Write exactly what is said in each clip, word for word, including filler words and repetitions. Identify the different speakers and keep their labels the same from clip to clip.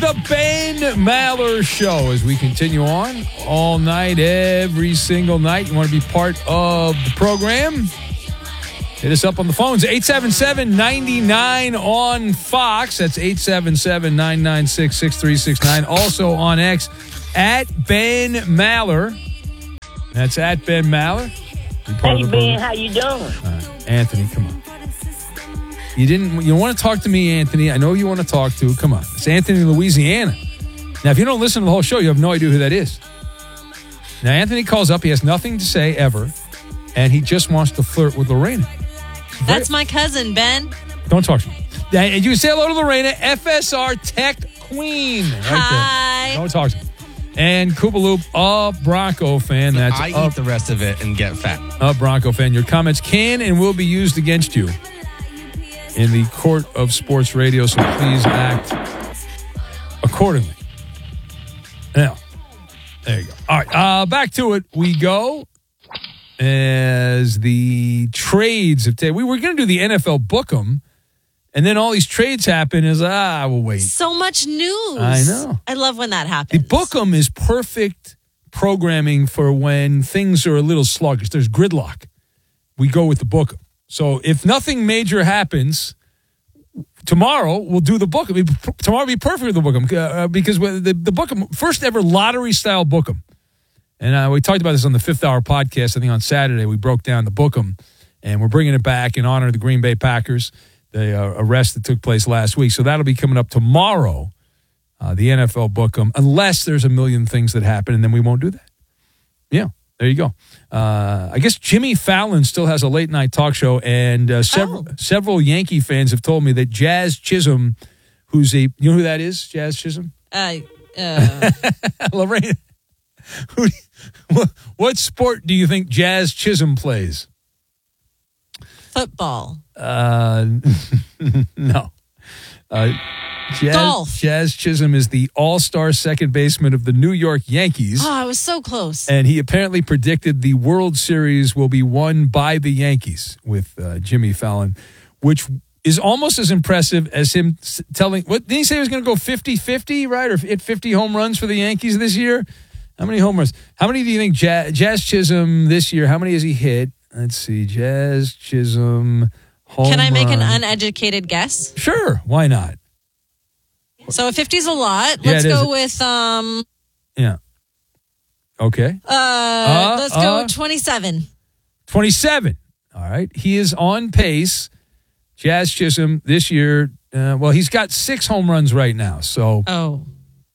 Speaker 1: the Ben Maller Show as we continue on all night, every single night. You want to be part of the program? Hit us up on the phones, eight seven seven, nine nine on Fox. That's eight seven seven, nine nine six, six three six nine. Also on X, at Ben Maller. That's at Ben Maller.
Speaker 2: Hey, Ben, how you doing?
Speaker 1: Uh, Anthony, come on. You didn't. You want to talk to me, Anthony? I know you want to talk to. Come on, it's Anthony, Louisiana. Now, if you don't listen to the whole show, you have no idea who that is. Now, Anthony calls up. He has nothing to say ever, and he just wants to flirt with Lorena.
Speaker 3: That's my cousin, Ben.
Speaker 1: Don't talk to me. And you say hello to Lorena, F S R Tech Queen. Right
Speaker 3: Hi.
Speaker 1: There. Don't talk to me. And Koopaloop, a Bronco fan. That's
Speaker 4: I
Speaker 1: a,
Speaker 4: eat the rest of it and get fat.
Speaker 1: A Bronco fan. Your comments can and will be used against you in the court of sports radio, so please act accordingly. Now, there you go. All right, uh, back to it we go. As the trades have taken, we were going to do the N F L Book'em, and then all these trades happen. Is ah, we'll wait.
Speaker 3: So much news.
Speaker 1: I know.
Speaker 3: I love when that happens.
Speaker 1: The Book'em is perfect programming for when things are a little sluggish. There's gridlock. We go with the Book'em. So if nothing major happens tomorrow, we'll do the Book'em. I mean, tomorrow will be perfect with the Book'em uh, because the the Book'em, first ever lottery style Book'em. And uh, we talked about this on the Fifth Hour podcast. I think on Saturday we broke down the Book'em, and we're bringing it back in honor of the Green Bay Packers, the uh, arrest that took place last week. So that'll be coming up tomorrow, uh, the N F L Book'em, unless there's a million things that happen, and then we won't do that. Yeah, there you go. Uh, I guess Jimmy Fallon still has a late night talk show, and uh, several oh. several Yankee fans have told me that Jazz Chisholm, who's a you know who that is, Jazz Chisholm,
Speaker 3: uh, uh.
Speaker 1: Lorraine. Who, what, what sport do you think Jazz Chisholm plays?
Speaker 3: Football.
Speaker 1: Uh, no. Uh, Jazz,
Speaker 3: Golf.
Speaker 1: Jazz Chisholm is the all-star second baseman of the New York Yankees.
Speaker 3: Oh, I was so close.
Speaker 1: And he apparently predicted the World Series will be won by the Yankees with uh, Jimmy Fallon, which is almost as impressive as him telling, what did he say he was going to go fifty-fifty, right? Or hit fifty home runs for the Yankees this year? How many home runs? How many do you think Jazz, Jazz Chisholm this year, how many has he hit? Let's see. Jazz Chisholm home
Speaker 3: Can I make
Speaker 1: run.
Speaker 3: an uneducated guess?
Speaker 1: Sure. Why not?
Speaker 3: So if fifty's a lot,
Speaker 1: Yeah,
Speaker 3: let's
Speaker 1: it
Speaker 3: go
Speaker 1: is.
Speaker 3: with, um,
Speaker 1: Yeah. Okay.
Speaker 3: uh, uh let's go
Speaker 1: uh,
Speaker 3: twenty-seven.
Speaker 1: twenty-seven. All right. He is on pace. Jazz Chisholm this year, uh, well, he's got six home runs right now. So
Speaker 3: Oh.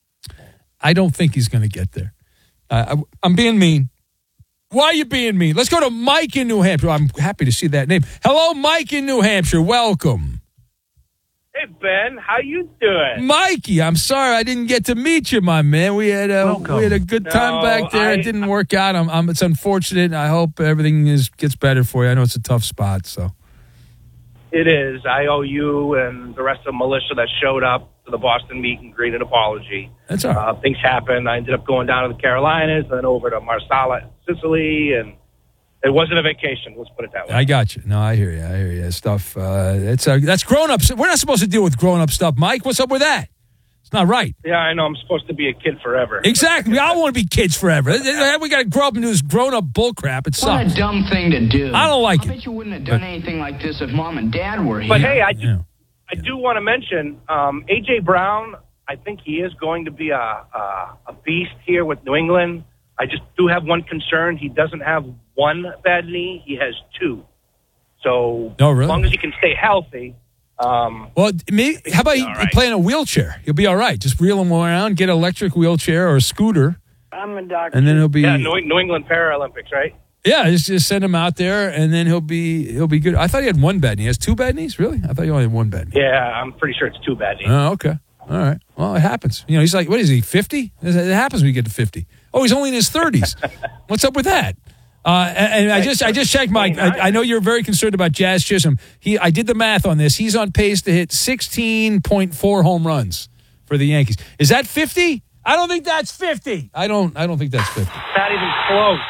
Speaker 1: I don't think he's going to get there. Uh, I, I'm being mean. Why are you being mean? Let's go to Mike in New Hampshire. I'm happy to see that name. Hello, Mike in New Hampshire. Welcome.
Speaker 5: Hey, Ben. How you doing?
Speaker 1: Mikey, I'm sorry I didn't get to meet you, my man. We had a, we had a good time
Speaker 5: No,
Speaker 1: back there.
Speaker 5: I-
Speaker 1: it didn't work out. I'm, I'm, it's unfortunate. I hope everything is gets better for you. I know it's a tough spot. So
Speaker 5: It is. I owe you and the rest of the militia that showed up to the Boston meet and greet an apology.
Speaker 1: That's all right.
Speaker 5: Uh, things happened. I ended up going down to the Carolinas, then over to Marsala, Sicily, and it wasn't a vacation. Let's put it that way.
Speaker 1: I got you. No, I hear you. I hear you. Stuff. Uh, it's uh, that's grown up. We're not supposed to deal with grown up stuff, Mike. What's up with that? It's not right.
Speaker 5: Yeah, I know. I'm supposed to be a kid forever.
Speaker 1: Exactly. We all want to be kids forever. We got to grow up and do this grown up bull crap. It sucks.
Speaker 6: What a dumb thing to do.
Speaker 1: I don't like
Speaker 6: I
Speaker 1: it.
Speaker 6: bet you wouldn't have done
Speaker 1: But-
Speaker 6: anything like this if Mom and Dad were here.
Speaker 5: But hey, I do,
Speaker 1: Yeah.
Speaker 5: I do want to mention um, A J. Brown. I think he is going to be a, a a beast here with New England. I just do have one concern. He doesn't have one bad knee. He has two. So
Speaker 1: Oh, really?
Speaker 5: as long as he can stay healthy. Um,
Speaker 1: Well, me, how about you
Speaker 5: All right.
Speaker 1: play in a wheelchair? He'll be all right. Just reel him around, get an electric wheelchair or a scooter,
Speaker 2: I'm a doctor.
Speaker 1: and then he'll be
Speaker 5: yeah, New, New England Paralympics, right?
Speaker 1: yeah. Just, just send him out there, and then he'll be he'll be good. I thought he had one bad knee. He has two bad knees, really? I thought he only had one bad knee.
Speaker 5: Yeah, I'm pretty sure it's two bad knees.
Speaker 1: Oh, okay. All right. Well, it happens. You know, he's like, what is he, fifty? It happens when you get to fifty. Oh, he's only in his thirties. What's up with that? Uh, and, and I just I just checked, Mike. I, I know you're very concerned about Jazz Chisholm. He, I did the math on this. He's on pace to hit sixteen point four home runs for the Yankees. Is that fifty? I don't think that's fifty. I don't. I don't think that's fifty.
Speaker 5: Not even close.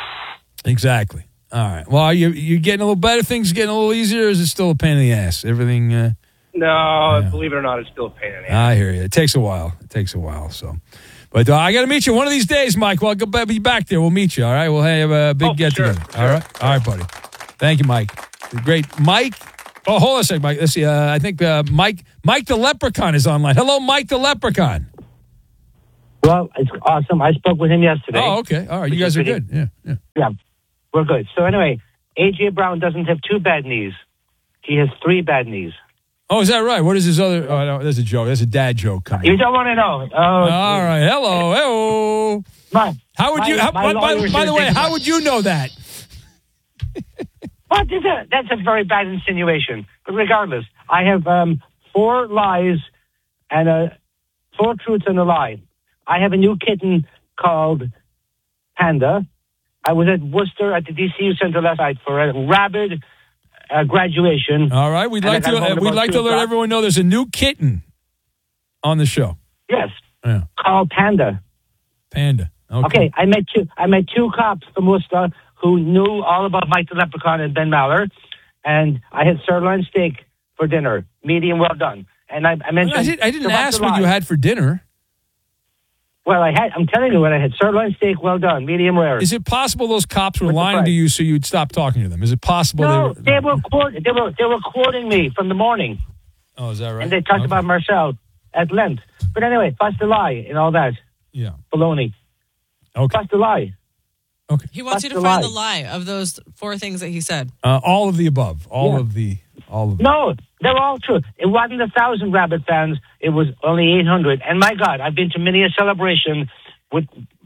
Speaker 1: Exactly. All right. Well, are you you getting a little better? Things getting a little easier, or is it still a pain in the ass? Everything. Uh,
Speaker 5: No,
Speaker 1: Yeah.
Speaker 5: believe it or not, it's still a pain in the ass.
Speaker 1: I hear you. It takes a while. It takes a while. So, but uh, I got to meet you one of these days, Mike. Well, I'll be back there. We'll meet you. All right. We'll have a big
Speaker 5: Oh,
Speaker 1: get
Speaker 5: sure,
Speaker 1: together.
Speaker 5: sure.
Speaker 1: All right. All right, buddy. Thank you, Mike. Great, Mike. Oh, hold on a second, Mike. Let's see. Uh, I think uh, Mike, Mike the Leprechaun is online. Hello, Mike the Leprechaun.
Speaker 7: Well, it's awesome. I spoke with him yesterday.
Speaker 1: Oh, okay. All right. You
Speaker 7: Which
Speaker 1: guys
Speaker 7: is
Speaker 1: are
Speaker 7: pretty-
Speaker 1: good. Yeah. Yeah.
Speaker 7: Yeah, we're good. So anyway, A J Brown doesn't have two bad knees. He has three bad knees.
Speaker 1: Oh, is that right? What is his other? Oh, no, that's a joke. That's a dad joke coming.
Speaker 7: You don't want to know. Oh,
Speaker 1: All right. Hello. Hello.
Speaker 7: My,
Speaker 1: How would
Speaker 7: my-
Speaker 1: you? How,
Speaker 7: my
Speaker 1: by, by,
Speaker 7: lawyers
Speaker 1: by the
Speaker 7: are
Speaker 1: way,
Speaker 7: thinking
Speaker 1: how
Speaker 7: about-
Speaker 1: would you know that?
Speaker 7: What is that? That's a very bad insinuation. But regardless, I have um, four lies and a four truths and a lie. I have a new kitten called Panda. I was at Worcester at the D C U Center last night for a rabid uh, graduation.
Speaker 1: All right. We'd
Speaker 7: And
Speaker 1: like
Speaker 7: I got
Speaker 1: to.
Speaker 7: home
Speaker 1: Uh,
Speaker 7: at
Speaker 1: we'd
Speaker 7: about
Speaker 1: like
Speaker 7: two
Speaker 1: to let
Speaker 7: o'clock.
Speaker 1: everyone know there's a new kitten on the show.
Speaker 7: Yes,
Speaker 1: Yeah.
Speaker 7: called Panda.
Speaker 1: Panda. Okay.
Speaker 7: Okay, I met two. I met two cops from Worcester who knew all about Mike the Leprechaun and Ben Maller, and I had sirloin steak for dinner, medium well done. And I, I mentioned
Speaker 1: I, did, I didn't
Speaker 7: Sylvester
Speaker 1: ask what you
Speaker 7: Lie.
Speaker 1: had for dinner.
Speaker 7: Well, I had. I'm telling you what I had: sirloin steak well done, medium rare.
Speaker 1: Is it possible those cops were
Speaker 7: With the
Speaker 1: lying to
Speaker 7: price.
Speaker 1: you so you'd stop talking to them? Is it possible
Speaker 7: no,
Speaker 1: they
Speaker 7: they
Speaker 1: were?
Speaker 7: were quote, they were they were quoting me from the morning,
Speaker 1: Oh, is that right?
Speaker 7: and they talked
Speaker 1: Okay.
Speaker 7: about Marcel at length. But anyway, bust the lie and all that
Speaker 1: Yeah.
Speaker 7: baloney.
Speaker 1: Okay.
Speaker 7: Bust the lie.
Speaker 3: He wants you to
Speaker 7: What's
Speaker 3: find
Speaker 7: the
Speaker 3: the lie of those four things that he said.
Speaker 1: Uh, all of the above. All
Speaker 7: Yeah.
Speaker 1: of the. All of.
Speaker 7: No, they're all true. It wasn't a thousand Rabbit fans. It was only eight hundred. And my God, I've been to many a celebration with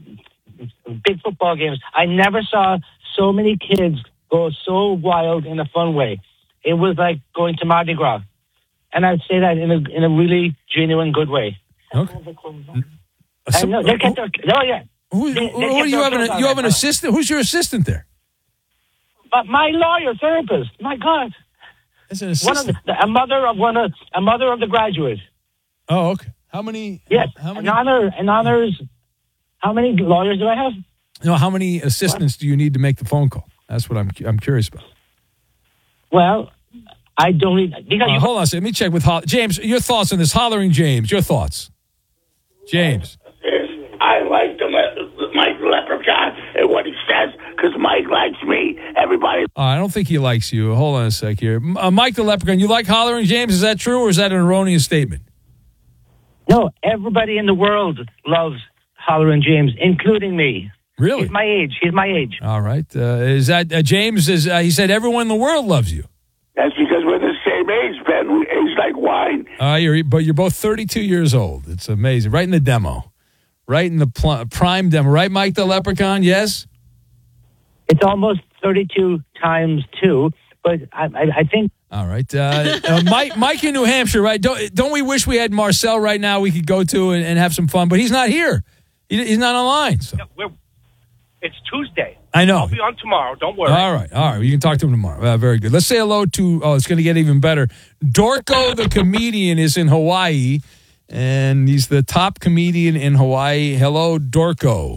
Speaker 7: big football games. I never saw so many kids go so wild in a fun way. It was like going to Mardi Gras. And I'd say that in a in a really genuine, good way.
Speaker 1: Okay.
Speaker 7: And no, they kept their, oh, yeah.
Speaker 1: Who,
Speaker 7: They-
Speaker 1: who,
Speaker 7: they
Speaker 1: who
Speaker 7: kept
Speaker 1: do you
Speaker 7: their
Speaker 1: have an
Speaker 7: kids on
Speaker 1: you have
Speaker 7: that
Speaker 1: an
Speaker 7: time.
Speaker 1: assistant? Who's your assistant there?
Speaker 7: But my lawyer, therapist, my God.
Speaker 1: That's an
Speaker 7: One of
Speaker 1: assistant.
Speaker 7: the, a mother of one of a mother of the graduate.
Speaker 1: Oh, okay. How many?
Speaker 7: Yes,
Speaker 1: How
Speaker 7: an
Speaker 1: many?
Speaker 7: honor, an honors. How many lawyers do I have?
Speaker 1: No. How many assistants do you need to make the phone call? That's what I'm. I'm curious about.
Speaker 7: Well, I don't need because
Speaker 1: Uh,
Speaker 7: you,
Speaker 1: hold on a second. Let me check with Ho- James. Your thoughts on this? Hollering James. Your thoughts, James.
Speaker 8: I like the le- Mike Leprechaun and what he says because Mike likes me. Everybody.
Speaker 1: Uh, I don't think he likes you. Hold on a sec here. M- Uh, Mike the Leprechaun, you like Hollering James? Is that true or is that an erroneous statement?
Speaker 7: no, everybody in the world loves Hollering James, including me.
Speaker 1: Really?
Speaker 7: He's my age. He's my age.
Speaker 1: All right. Uh, is that uh, James? Is uh, he said everyone in the world loves you?
Speaker 8: That's because we're the same age, Ben. We age like wine.
Speaker 1: Uh, you're, but you're both thirty-two years old. It's amazing. Right in the demo. Right in the pl- prime demo. Right, Mike the Leprechaun? Yes?
Speaker 7: It's almost thirty-two times two, but I, I, I think
Speaker 1: All right. Uh, uh, Mike, Mike in New Hampshire, right? Don't, don't we wish we had Marcel right now we could go to and, and have some fun? But he's not here. He, he's not online. So.
Speaker 5: Yeah, we're, it's Tuesday.
Speaker 1: I know.
Speaker 5: I'll be on tomorrow. Don't worry.
Speaker 1: All right, all right. You can talk to him tomorrow. Uh, very good. Let's say hello to. Oh, it's going to get even better. Dorco the comedian is in Hawaii, and he's the top comedian in Hawaii. Hello, Dorco.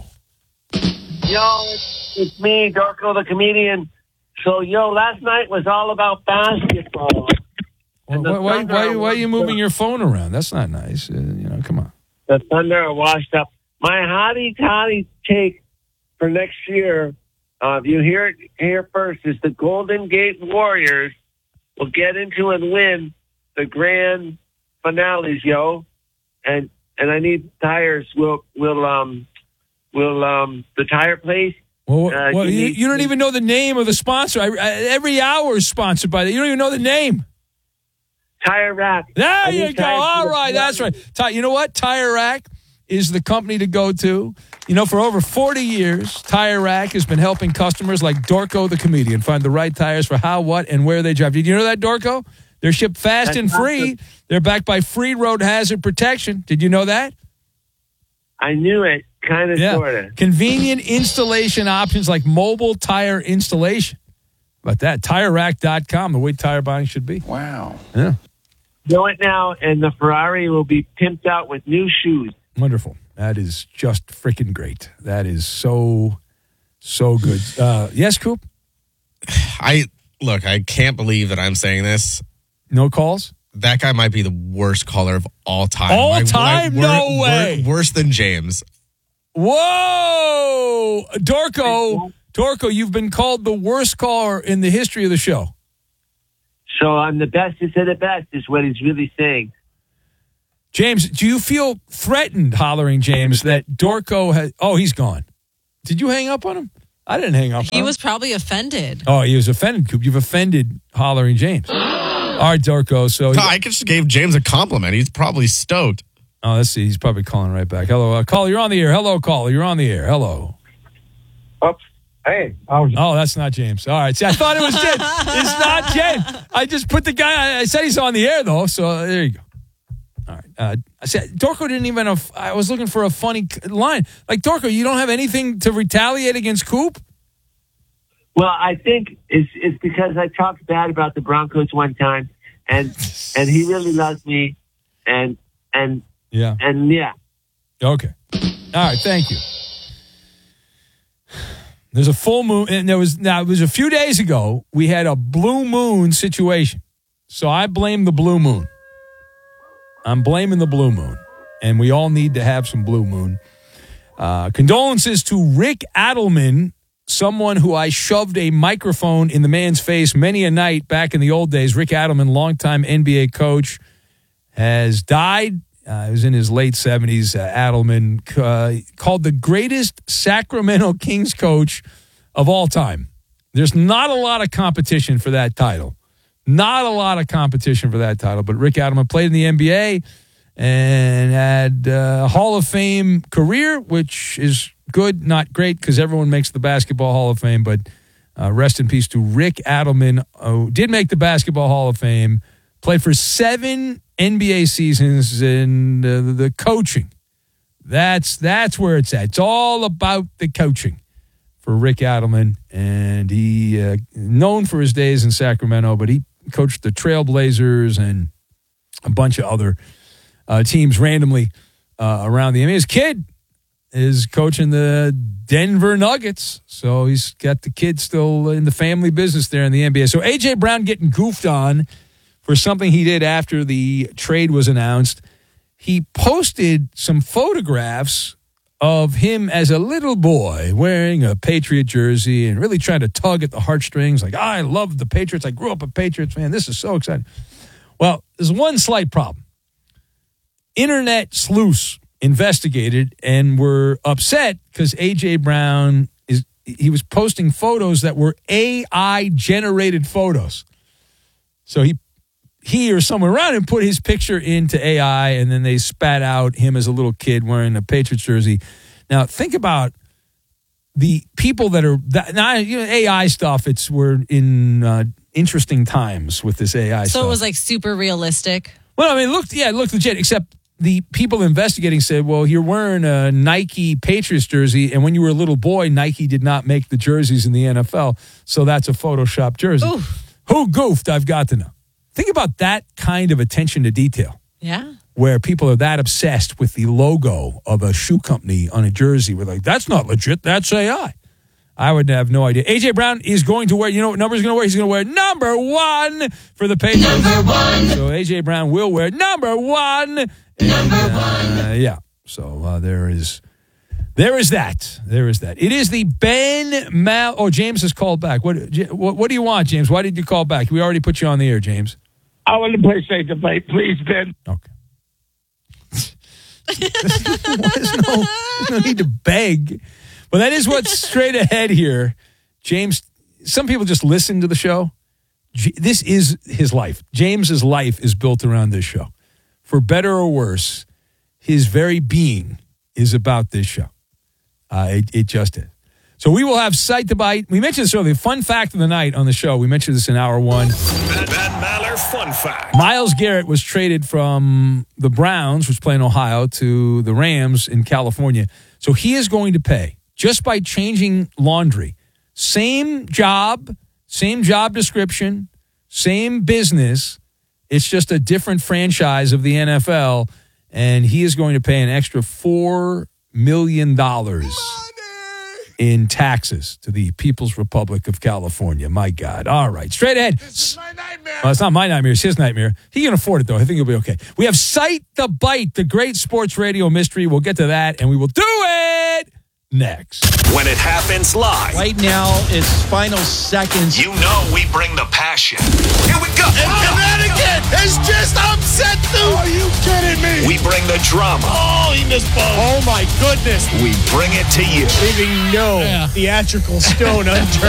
Speaker 9: Yo, it's, it's me, Dorco the comedian. So, yo, last night was all about basketball.
Speaker 1: Why,
Speaker 9: And the
Speaker 1: why, why,
Speaker 9: Thunder
Speaker 1: why, why are you
Speaker 9: are-
Speaker 1: moving your phone around? That's not nice. Uh, you know, come on.
Speaker 9: The Thunder are washed up. My hottie toddy take for next year, uh, if you hear it here first, is the Golden Gate Warriors will get into and win the grand finales, yo. And and I need tires. Will will um will um the tire place?
Speaker 1: Well,
Speaker 9: Uh,
Speaker 1: well
Speaker 9: you
Speaker 1: you,
Speaker 9: need-
Speaker 1: you don't even know the name of the sponsor. I, I, every hour is sponsored by that. You don't even know the name.
Speaker 9: Tire Rack.
Speaker 1: There
Speaker 9: I
Speaker 1: you
Speaker 9: need
Speaker 1: go.
Speaker 9: tires for
Speaker 1: All
Speaker 9: the
Speaker 1: right, that's
Speaker 9: finale.
Speaker 1: right. Ti- You know what? Tire Rack is the company to go to. You know, for over forty years, Tire Rack has been helping customers like Dorco the comedian find the right tires for how, what, and where they drive. Did you know that, Dorco? They're shipped fast and free. They're backed by free road hazard protection. Did you know that?
Speaker 9: I knew it, kind of,
Speaker 1: Yeah.
Speaker 9: sort of.
Speaker 1: Convenient installation options like mobile tire installation. About that, tire rack dot com, the way tire buying should be.
Speaker 8: Wow.
Speaker 1: Yeah.
Speaker 9: Know it now, and the Ferrari will be pimped out with new shoes.
Speaker 1: Wonderful. That is just freaking great. That is so, so good. Uh, yes, Coop?
Speaker 4: I look, I can't believe that I'm saying this.
Speaker 1: No calls?
Speaker 4: that guy might be the worst caller of all time.
Speaker 1: All
Speaker 4: Like,
Speaker 1: time?
Speaker 4: like,
Speaker 1: No
Speaker 4: wor-
Speaker 1: way.
Speaker 4: wor- Worse than James.
Speaker 1: Whoa! Dorco, Dorco, you've been called the worst caller in the history of the show.
Speaker 9: So I'm the bestest of the best is what he's really saying.
Speaker 1: James, do you feel threatened, hollering James, that Dorco has... Oh, he's gone. Did you hang up on him? I didn't hang up on him.
Speaker 3: He was probably offended.
Speaker 1: Oh, he was offended, Coop. You've offended hollering James. All right, Dorco. So
Speaker 4: No, I just gave James a compliment. He's probably stoked.
Speaker 1: Oh, let's see. He's probably calling right back. Hello, uh, caller. You're on the air. Hello, caller. You're on the air. Hello.
Speaker 10: Oops. Hey.
Speaker 1: Oh, that's not James. All right. See, I thought it was James. It's not James. I just put the guy. I said he's on the air though. So uh, there you go. All right. Uh, I said Dorco didn't even. Have, I was looking for a funny line. Like Dorco, you don't have anything to retaliate against Coop.
Speaker 9: Well, I think it's it's because I talked bad about the Broncos one time, and and he really loves me, and and
Speaker 1: yeah,
Speaker 9: and yeah.
Speaker 1: Okay. All right. Thank you. There's a full moon, and there was now it was a few days ago. We had a blue moon situation, so I blame the blue moon. I'm blaming the blue moon, and we all need to have some blue moon. Uh, condolences to Rick Adelman, someone who I shoved a microphone in the man's face many a night back in the old days. Rick Adelman, longtime N B A coach, has died. Uh, he was in his late seventies. Uh, Adelman, uh, called the greatest Sacramento Kings coach of all time. There's not a lot of competition for that title. Not a lot of competition for that title. But Rick Adelman played in the N B A and had a Hall of Fame career, which is good, not great, because everyone makes the Basketball Hall of Fame. But uh, rest in peace to Rick Adelman, who did make the Basketball Hall of Fame, played for seven N B A seasons, and uh, the coaching. That's that's where it's at. It's all about the coaching for Rick Adelman, and he uh, known for his days in Sacramento, but he coached the Trailblazers and a bunch of other uh, teams randomly uh, around the N B A. His kid is coaching the Denver Nuggets, so he's got the kid still in the family business there in the N B A. So A J Brown getting goofed on for something he did after the trade was announced. He posted some photographs of him as a little boy wearing a Patriot jersey and really trying to tug at the heartstrings. Like, I love the Patriots. I grew up a Patriots fan. This is so exciting. Well, there's one slight problem. Internet sleuths investigated and were upset because A J Brown is he was posting photos that were A I generated photos. So he he or someone around him put his picture into A I, and then they spat out him as a little kid wearing a Patriots jersey. Now, think about the people that are that, now, you know, A I stuff. It's we're in uh, interesting times with this A I
Speaker 3: So
Speaker 1: stuff.
Speaker 3: it was like super realistic.
Speaker 1: Well, I mean, it looked yeah, it looked legit. Except the people investigating said, "Well, you're wearing a Nike Patriots jersey, and when you were a little boy, Nike did not make the jerseys in the N F L, so that's a Photoshop jersey."
Speaker 3: Ooh.
Speaker 1: Who goofed? I've got to know. Think about that kind of attention to detail,
Speaker 3: Yeah.
Speaker 1: where people are that obsessed with the logo of a shoe company on a jersey. We're like, that's not legit. That's A I. I would have no idea. A J Brown is going to wear, you know what number he's going to wear? He's going to wear number one for the Patriots. Number one. So A J Brown will wear number one. And, number uh, one. Yeah. So uh, there is there is that. There is that. It is the Ben Mal. Oh, James has called back. What, what, what do you want, James? Why did you call back? We already put you on the air, James.
Speaker 10: I want to play Safe to Play, please, Ben.
Speaker 1: Okay. there's, no, there's no need to beg. But that is what's straight ahead here. James, some people just listen to the show. J- this is his life. James's life is built around this show. For better or worse, his very being is about this show. Uh, it, it just is. So we will have Sight to Bite. We mentioned this earlier. Fun fact of the night on the show. We mentioned this in hour one.
Speaker 11: Ben, ben Maller fun fact.
Speaker 1: Myles Garrett was traded from the Browns, which play in Ohio, to the Rams in California. So he is going to pay, just by changing laundry, same job, same job description, same business. It's just a different franchise of the N F L, and he is going to pay an extra four million dollars. in taxes to the People's Republic of California. My God. All right. Straight ahead. This is my nightmare. Well, it's not my nightmare. It's his nightmare. He can afford it, though. I think he'll be okay. We have Cite the Bite, the great sports radio mystery. We'll get to that, and we will do it next.
Speaker 11: When it happens live.
Speaker 12: Right now, it's final seconds.
Speaker 11: You know we bring the passion. Here we go.
Speaker 13: And Connecticut is just upset, dude.
Speaker 11: Are you kidding me? We bring the drama.
Speaker 13: Oh, he missed both.
Speaker 11: Oh, my goodness. We bring it to you.
Speaker 13: Leaving no yeah. theatrical stone unturned.